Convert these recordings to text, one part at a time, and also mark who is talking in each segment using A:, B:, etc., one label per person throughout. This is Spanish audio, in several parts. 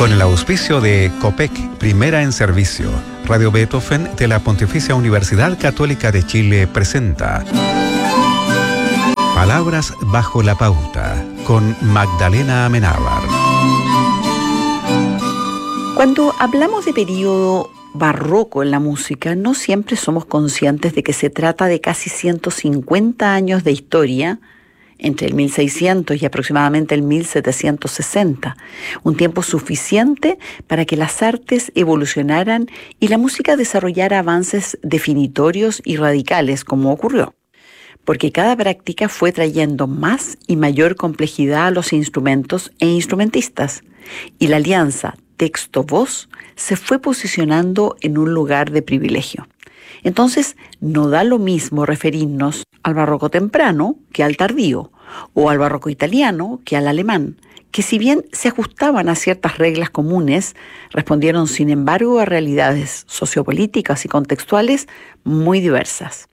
A: Con el auspicio de COPEC, Primera en Servicio, Radio Beethoven de la Pontificia Universidad Católica de Chile presenta Palabras bajo la pauta, con Magdalena Amenábar.
B: Cuando hablamos de periodo barroco en la música, no siempre somos conscientes de que se trata de casi 150 años de historia, entre el 1600 y aproximadamente el 1760, un tiempo suficiente para que las artes evolucionaran y la música desarrollara avances definitorios y radicales, como ocurrió, porque cada práctica fue trayendo más y mayor complejidad a los instrumentos e instrumentistas, y la alianza texto-voz se fue posicionando en un lugar de privilegio. Entonces, no da lo mismo referirnos al barroco temprano que al tardío, o al barroco italiano que al alemán, que si bien se ajustaban a ciertas reglas comunes, respondieron sin embargo a realidades sociopolíticas y contextuales muy diversas.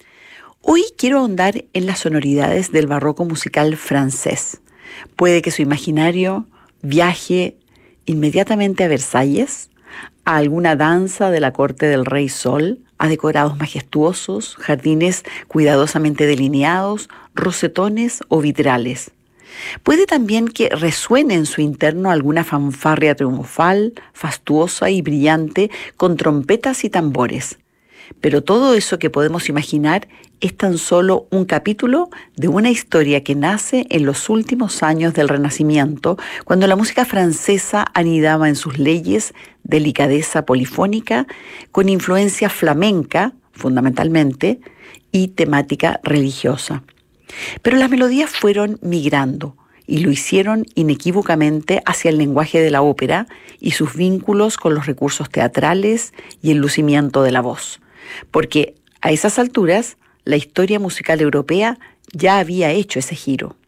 B: Hoy quiero ahondar en las sonoridades del barroco musical francés. Puede que su imaginario viaje inmediatamente a Versalles, a alguna danza de la corte del rey Sol, a decorados majestuosos, jardines cuidadosamente delineados, rosetones o vitrales. Puede también que resuene en su interno alguna fanfarria triunfal, fastuosa y brillante, con trompetas y tambores. Pero todo eso que podemos imaginar es tan solo un capítulo de una historia que nace en los últimos años del Renacimiento, cuando la música francesa anidaba en sus leyes delicadeza polifónica, con influencia flamenca, fundamentalmente, y temática religiosa. Pero las melodías fueron migrando, y lo hicieron inequívocamente hacia el lenguaje de la ópera y sus vínculos con los recursos teatrales y el lucimiento de la voz. Porque a esas alturas la historia musical europea ya había hecho ese giro.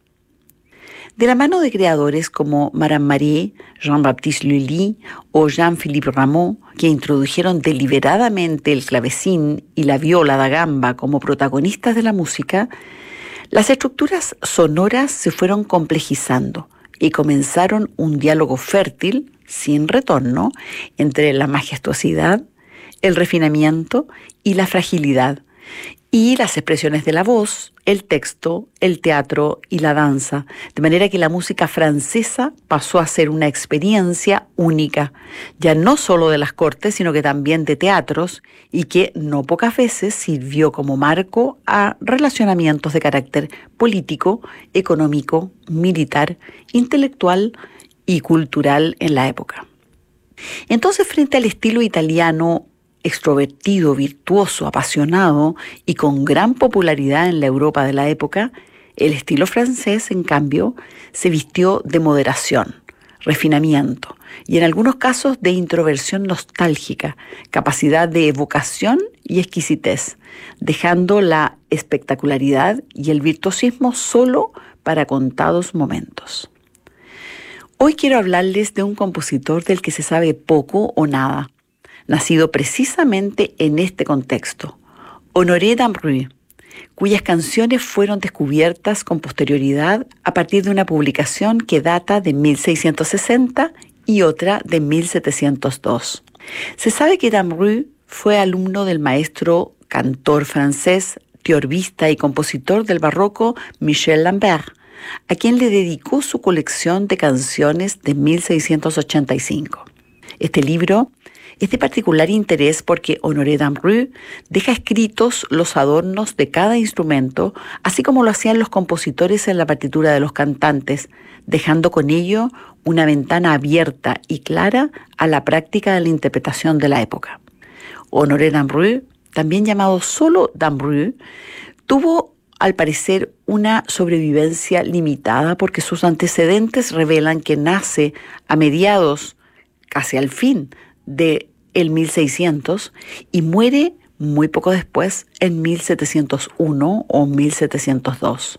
B: De la mano de creadores como Madame Marie, Jean-Baptiste Lully o Jean-Philippe Rameau, que introdujeron deliberadamente el clavecín y la viola da gamba como protagonistas de la música, las estructuras sonoras se fueron complejizando y comenzaron un diálogo fértil, sin retorno, entre la majestuosidad, el refinamiento y la fragilidad, y las expresiones de la voz, el texto, el teatro y la danza, de manera que la música francesa pasó a ser una experiencia única, ya no solo de las cortes, sino que también de teatros, y que no pocas veces sirvió como marco a relacionamientos de carácter político, económico, militar, intelectual y cultural en la época. Entonces, frente al estilo italiano extrovertido, virtuoso, apasionado y con gran popularidad en la Europa de la época, el estilo francés, en cambio, se vistió de moderación, refinamiento y en algunos casos de introversión nostálgica, capacidad de evocación y exquisitez, dejando la espectacularidad y el virtuosismo solo para contados momentos. Hoy quiero hablarles de un compositor del que se sabe poco o nada, nacido precisamente en este contexto, Honoré d'Ambrun, cuyas canciones fueron descubiertas con posterioridad a partir de una publicación que data de 1660 y otra de 1702. Se sabe que d'Ambrun fue alumno del maestro cantor francés, teorbista y compositor del barroco Michel Lambert, a quien le dedicó su colección de canciones de 1685. Este libro es de particular interés porque Honoré d'Ambrun deja escritos los adornos de cada instrumento, así como lo hacían los compositores en la partitura de los cantantes, dejando con ello una ventana abierta y clara a la práctica de la interpretación de la época. Honoré d'Ambrun, también llamado solo d'Ambrun, tuvo al parecer una sobrevivencia limitada porque sus antecedentes revelan que nace a mediados, casi al fin, de el 1600 y muere muy poco después en 1701 o 1702.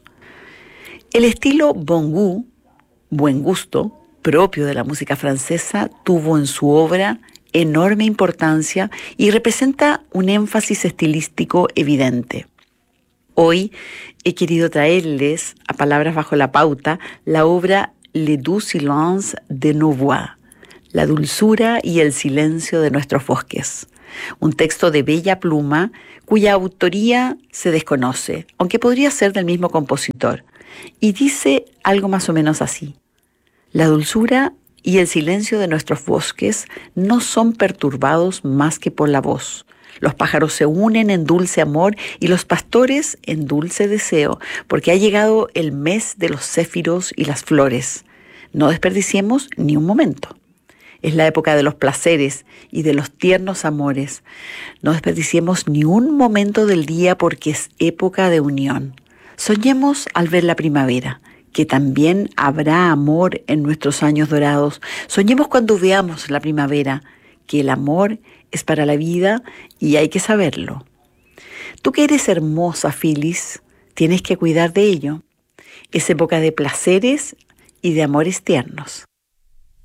B: El estilo bon goût, buen gusto, propio de la música francesa, tuvo en su obra enorme importancia y representa un énfasis estilístico evidente. Hoy he querido traerles, a Palabras bajo la pauta, la obra Les Doux Silences de Nos Voix, La dulzura y el silencio de nuestros bosques. Un texto de bella pluma cuya autoría se desconoce, aunque podría ser del mismo compositor, y dice algo más o menos así. La dulzura y el silencio de nuestros bosques no son perturbados más que por la voz. Los pájaros se unen en dulce amor y los pastores en dulce deseo, porque ha llegado el mes de los céfiros y las flores. No desperdiciemos ni un momento. Es la época de los placeres y de los tiernos amores. No desperdiciemos ni un momento del día porque es época de unión. Soñemos al ver la primavera, que también habrá amor en nuestros años dorados. Soñemos cuando veamos la primavera, que el amor es para la vida y hay que saberlo. Tú que eres hermosa, Phyllis, tienes que cuidar de ello. Es época de placeres y de amores tiernos.